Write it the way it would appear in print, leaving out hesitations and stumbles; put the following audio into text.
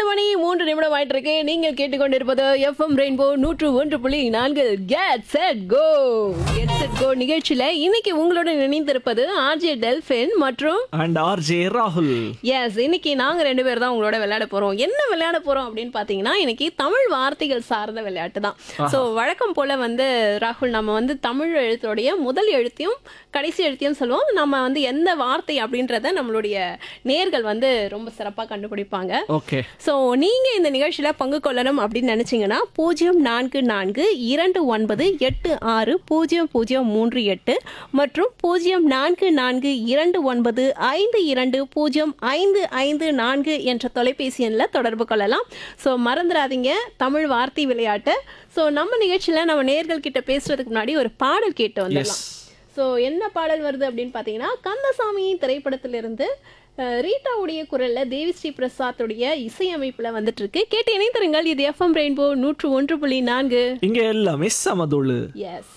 மணி 3 நிமிடம் ஆயிட்டு இருக்கு. நீங்கள் கேட்டுக்கொண்டிருப்பது FM rainbow 101.4 get set go. Get set go நிகழ்ச்சியில இன்னைக்கு உங்களுடன் இணைந்திருப்பது ஆர்ஜே டெல்பின் மற்றும் அண்ட் ஆர்ஜே ராகுல். எஸ், இன்னைக்கு நாங்க 2 பேர் தான் உங்களோட விளையாட போறோம். என்ன விளையாட போறோம் அப்படின்னு பாத்தீங்கன்னா, இன்னைக்கு தமிழ் வார்த்தைகள் சார்ந்த விளையாட்டு தான். ஸோ வழக்கம் போல ராகுல், நம்ம தமிழ் எழுத்துடைய முதல் எழுத்தையும் கடைசி எழுத்தையும் சொல்லுவோம். நம்ம எந்த வார்த்தை அப்படின்றத நம்மளுடைய நேர்கள் ரொம்ப சிறப்பா கண்டுபிடிப்பாங்க. ஓகே. ஸோ நீங்க இந்த நிகழ்ச்சியில பங்கு கொள்ளணும் அப்படின்னு நினைச்சீங்கன்னா 0442986038 மற்றும் 044229520554 என்ற தொலைபேசி எண்ணில் தொடர்பு கொள்ளலாம். ஸோ மறந்துடாதீங்க தமிழ் வார்த்தை விளையாட்டு. ஸோ நம்ம நிகழ்ச்சியில நம்ம நேர்கள் கிட்ட பேசுறதுக்கு முன்னாடி ஒரு பாடல் கேட்டு வந்துடலாம். ஸோ என்ன பாடல் வருது அப்படின்னு பார்த்தீங்கன்னா, கந்தசாமி திரைப்படத்திலிருந்து ரீட்டாவுடைய குரல்ல தேவிஸ்ரீ பிரசாத்துடைய இசையமைப்புல வந்துட்டு இருக்கு. கேட்டு இணைந்திருங்கள். இது எஃப்எம் ரெயின்போ 101.4. இங்க எல்லாமே சமதோளு. எஸ்.